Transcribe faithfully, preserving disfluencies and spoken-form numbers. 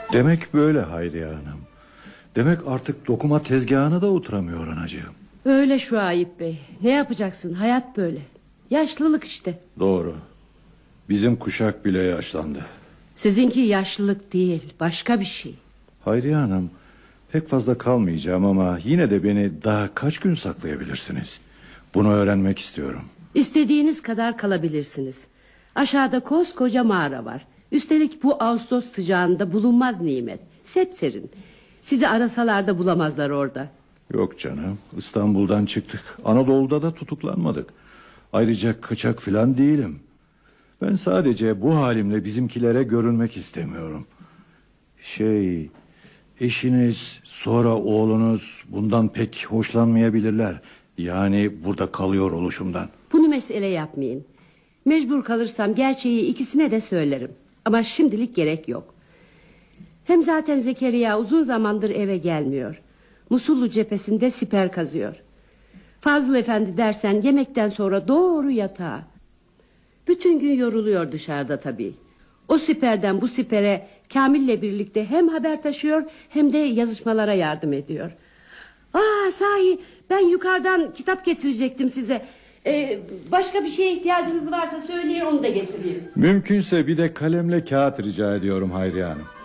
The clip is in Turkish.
Demek böyle Hayriye Hanım. Demek artık dokuma tezgahına da oturamıyor anacığım. Öyle Şuayb Bey. Ne yapacaksın, hayat böyle. Yaşlılık işte. Doğru. Bizim kuşak bile yaşlandı. Sizinki yaşlılık değil, başka bir şey. Hayriye Hanım, pek fazla kalmayacağım ama yine de beni daha kaç gün saklayabilirsiniz? Bunu öğrenmek istiyorum. İstediğiniz kadar kalabilirsiniz. Aşağıda koskoca mağara var. Üstelik bu Ağustos sıcağında bulunmaz nimet. Sepserin. Sizi arasalar da bulamazlar orada. Yok canım, İstanbul'dan çıktık. Anadolu'da da tutuklanmadık. Ayrıca kaçak filan değilim. Ben sadece bu halimle bizimkilere görünmek istemiyorum. Şey, eşiniz, sonra oğlunuz bundan pek hoşlanmayabilirler. Yani burada kalıyor oluşumdan. Bunu mesele yapmayın. Mecbur kalırsam gerçeği ikisine de söylerim. Ama şimdilik gerek yok. Hem zaten Zekeriya uzun zamandır eve gelmiyor. Musullu cephesinde siper kazıyor. Fazıl Efendi dersen yemekten sonra doğru yatağa. Bütün gün yoruluyor dışarıda tabii. O siperden bu sipere Kamil'le birlikte hem haber taşıyor hem de yazışmalara yardım ediyor. Aa, sahi ben yukarıdan kitap getirecektim size. Ee, başka bir şeye ihtiyacınız varsa söyleyin, onu da getireyim. Mümkünse bir de kalemle kağıt rica ediyorum Hayriye Hanım.